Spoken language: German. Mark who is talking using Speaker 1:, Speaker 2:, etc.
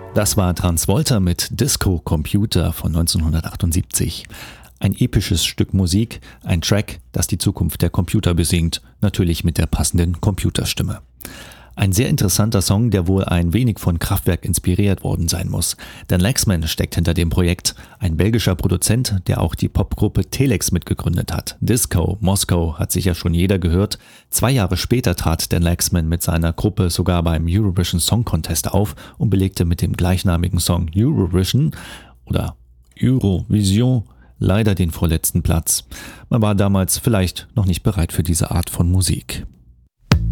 Speaker 1: Das war Transvolta mit Disco Computer von 1978. Ein episches Stück Musik, ein Track, das die Zukunft der Computer besingt, natürlich mit der passenden Computerstimme. Ein sehr interessanter Song, der wohl ein wenig von Kraftwerk inspiriert worden sein muss. Dan Lexman steckt hinter dem Projekt, ein belgischer Produzent, der auch die Popgruppe Telex mitgegründet hat. Disco, Moskau hat sicher schon jeder gehört. 2 Jahre später trat Dan Lexman mit seiner Gruppe sogar beim Eurovision Song Contest auf und belegte mit dem gleichnamigen Song Eurovision oder Eurovision leider den vorletzten Platz. Man war damals vielleicht noch nicht bereit für diese Art von Musik.